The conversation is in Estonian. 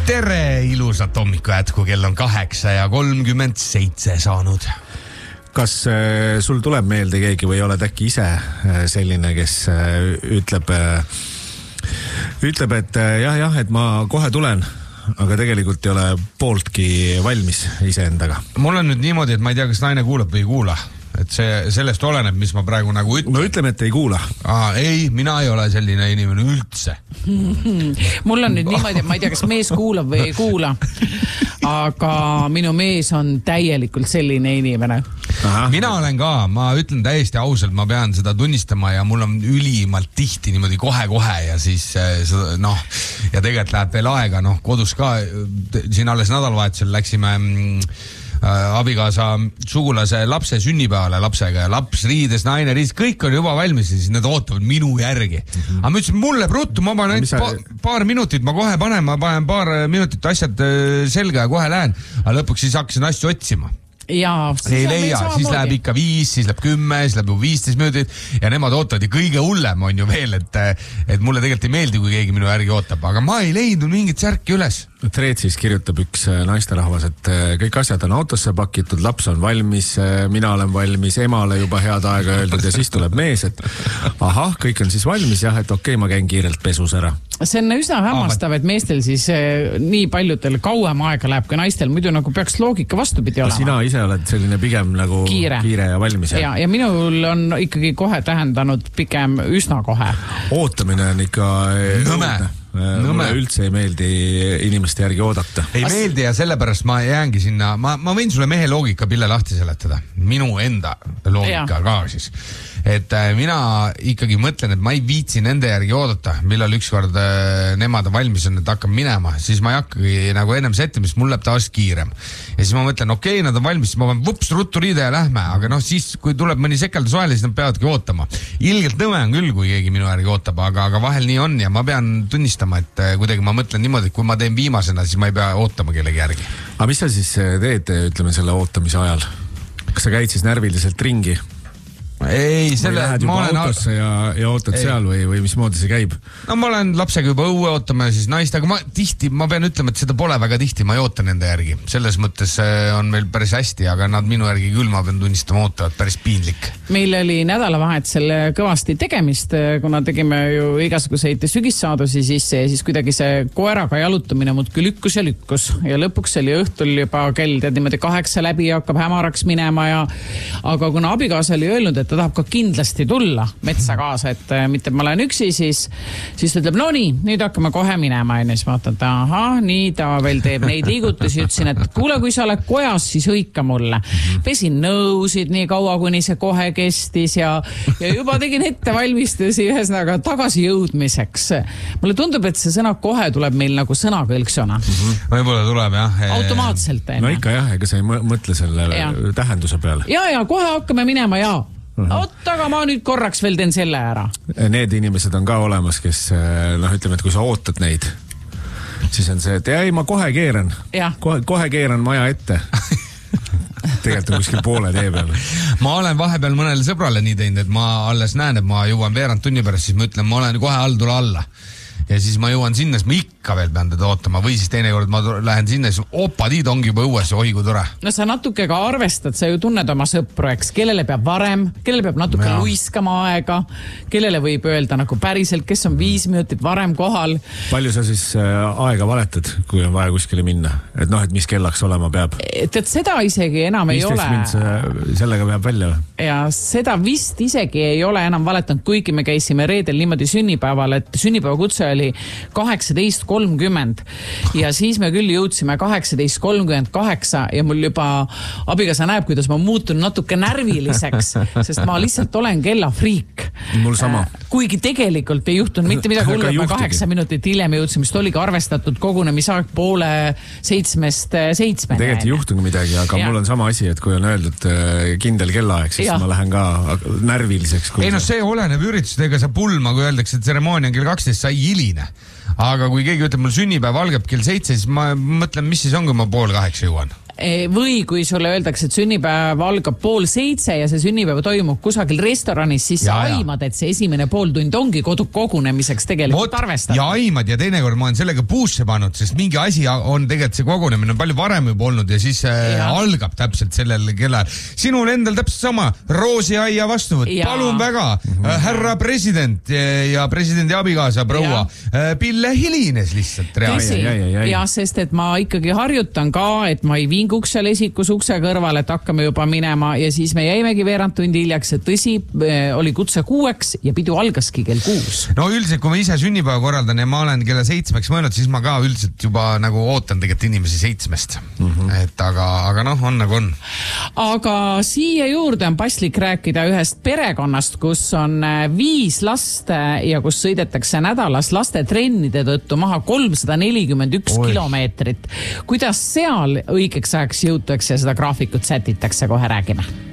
Tere ilusat hommiku jätku, kell on 8:37 saanud. Kas sul tuleb meelde keegi või oled äkki ise selline, kes ütleb, et jah, et ma kohe tulen, aga tegelikult ei ole pooltki valmis iseendaga? Mul on nüüd niimoodi, et ma ei tea, kas naine kuulab või ei kuula. Et sellest oleneb, mis ma praegu nagu ütlen. No ütleme, et ei kuula. Ei, mina ei ole selline inimene üldse. Mul on nüüd niimoodi, et ma ei tea, kas mees kuulab või ei kuula. Aga minu mees on täielikult selline inimene. Aha. Mina olen ka, ma ütlen täiesti ausalt, ma pean seda tunnistama ja mul on ülimalt tihti niimoodi kohe ja siis ja tegelikult läheb veel aega, kodus ka, siin alles nädalavahetusel läksime abikaasa sugulase lapse sünnipäevale lapsega ja laps riides, naine riides, kõik on juba valmis ja siis nad ootavad minu järgi. Aga ma ütlesin, mulle ruttu, ma panen paar minutit, ma kohe panen paar minutit asjad selga ja kohe lähen, aga lõpuks siis hakkasin asju otsima. Ja, ei leia, siis läheb ikka 5, siis läheb 10, siis läheb 15 minutit ja nemad ootavad ja kõige hullem on ju veel, et mulle tegelikult ei meeldi, kui keegi minu järgi ootab, aga ma ei leidnud mingit särki üles. Threadsis kirjutab üks naisterahvas, et kõik asjad on autosse pakitud, laps on valmis, mina olen valmis, emale juba head aega öeldud ja siis tuleb mees, et ahah, kõik on siis valmis, jah, et okei, ma käin kiirelt pesus ära. See on üsna hämmastav, et meestel siis nii paljudel kauem aega läheb, kui naistel muidu nagu peaks loogika vastupidi olema. Sina ise oled selline pigem nagu kiire ja valmis. Ja minul on ikkagi kohe tähendanud pigem üsna kohe. Ootamine on ikka nõme. Mulle üldse ei meeldi inimeste järgi oodata. Ei meeldi ja sellepärast ma jäängi sinna, ma võin sulle mehe loogika pille lahti seletada. Minu enda loogika ka siis. Et mina ikkagi mõtlen, et ma ei viitsi nende järgi oodata, millal ükskord nemad on valmis on, et hakkab minema, siis ma ei hakkagi nagu ennem settimist, mul läheb tavaliselt kiirem. Ja siis ma mõtlen, okei, nad on valmis, siis ma pean ruttu riide ja lähme, aga siis, kui tuleb mõni sekeldus vahele, siis nad peavadki ootama. Ilgelt nõme on küll, kui keegi minu järgi ootab, aga vahel nii on ja ma pean tunnistama, et kuidagi ma mõtlen niimoodi, et kui ma teen viimasena, siis ma ei pea ootama kellegi järgi. Aga mis sa siis teed, ütleme, selle ootamise ajal? Kas sa käid siis närviliselt ringi? Ei, lähed juba autosse ja ootad seal või mismoodi see käib? No ma olen lapsega juba õue ootama ja siis naist, aga ma pean ütlema, et seda pole väga tihti, ma ei oota nende järgi. Selles mõttes on meil päris hästi, aga nad minu järgi küll, ma pean tunnistama, ootavad päris piinlik. Meil oli nädalavahetusel kõvasti tegemist, kuna tegime ju igasuguseid sügissaadusi siis kuidagi see koeraga jalutamine muudki lükkus ja lõpuks oli õhtul juba kell niimoodi 8 läbi ja hakkab hämaraks minema aga kuna abikaasa oli öelnud, et ta tahab ka kindlasti tulla metsa kaasa, et mitte ma olen üksi, siis ta ütleb, no nii, nüüd hakkame kohe minema ja siis vaatan, et ahah, nii ta veel teeb neid liigutusi, ütlesin, et kuule, kui sa oled kojas, siis hõika mulle. Pesin nõusid nii kaua, kuni see kohe kestis ja juba tegin ettevalmistusi ühesõnaga tagasi jõudmiseks. Mulle tundub, et see sõna kohe tuleb meil nagu sõnakõlksona. Võib-olla tuleb, jah. Automaatselt. No ikka jah, ega sa ei mõtle selle tähenduse peale. Ja kohe hakkame minema aga ma nüüd korraks veel teen selle ära. Need inimesed on ka olemas, kes ütleme, et kui sa ootad neid, siis on see, et ma kohe keeran. Kohe keeran maja ette. Tegelikult on kuskil poole tee peal. Ma olen vahepeal mõnele sõbrale nii teinud, et ma alles näen, et ma jõuan veerand tunni pärast, siis ma ütlen, ma olen kohe tule alla. Ja siis ma jõuan sinna, siis ma ikka veel pean teda ootama või siis teine kord ma lähen sinna, siis opadiid ongi juba õues ja oi kui tore. No sa natuke ka arvestad, sa ju tunned oma sõpru, eks, kellele peab varem, kellele peab natuke luiskama aega, kellele võib öelda nagu päriselt, kes on 5 minutit varem kohal. Palju sa siis aega valetad, kui on vaja kuskile minna? Et mis kellaks olema peab? Et seda isegi enam ei ole. 15 mind sellega peab välja. Ja seda vist isegi ei ole enam valetanud, kuigi me käisime reedel niimoodi sünnipäeval, et sünnipäeva kutse oli 18:30 ja siis me küll jõudsime 18:38 ja mul juba abikaasa näeb, kuidas ma muutun natuke närviliseks, sest ma lihtsalt olen kellafriik. Mul sama. Kuigi tegelikult ei juhtunud mitte midagi hullu, me 8 minutit hiljem jõudsime, sest oligi arvestatud kogunemisaeg 6:30. Tegelikult ei juhtunud midagi, aga mul on sama asi, et kui on öeldud kindel kellaaeg, siis ma lähen ka närviliseks. Ei see oleneb üritused, ega sa pulma, kui öeldakse, et tseremoonia on kell 12, sa ei hiline. Aga kui keegi ütleb, mul sünnipäev algab kell 7, siis ma mõtlen, mis siis on, kui ma 7:30 jõuan. Või kui sulle öeldakse, et sünnipäev algab 6:30 ja see sünnipäev toimub kusagil restoranis, siis sa aimad, et see esimene pool tund ongi kogunemiseks tegelikult arvestatud. Ja aimad ja teinekord ma olen sellega puusse pannud, sest mingi asi on tegelikult see kogunemine on palju varem juba olnud ja siis algab täpselt sellel kellal. Sinul endal täpselt sama, roosiaia vastuvõtt, palun väga, härra president ja presidendi abikaasa proua, Pille hilines lihtsalt. Ja sest, et ma ikkagi harjutan ka, et ma ei vinguks seal esikus ukse kõrval, et hakkame juba minema ja siis me jäimegi veerand tundi hiljaks, et tõsi, oli kutse 6 ja pidu algaski kell 6. No üldiselt, kui ma ise sünnipäeva korraldan ja ma olen kella 7 mõelnud, siis ma ka üldiselt juba nagu ootan tegelikult inimesi 7. Et aga noh, on nagu on. Aga siia juurde on paslik rääkida ühest perekonnast, kus on 5 last ja kus sõidetakse nädalas lastetrennide tõttu maha 341 kilomeetrit. Kuidas seal õigeks ajaks jõutakse ja seda graafikut sätitakse, kohe räägime.